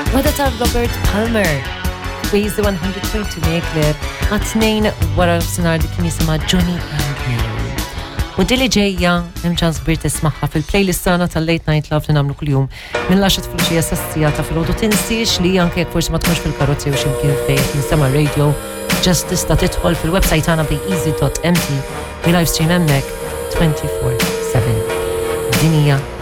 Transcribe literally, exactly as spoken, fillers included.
Wada ta' Robert Palmer Squeeze the one hundred point two Mayclip għatnejn wara f-sinar li kien jisima Johnny and Mary. U dili ġejja hemm ċans kbir tismaħħa fil-playlist tagħna tal-Late Night Love li nagħmlu kuljum mill-għaxra fil-xija sassijata fil-ħodu tinsiex li anke jekk forsi ma tkunx fil-karozzi u x'imkien fejn jinsema radio just tista' tidħol fil-website tagħna bi easy dot m t u livestream hemmhekk twenty-four seven. Din hija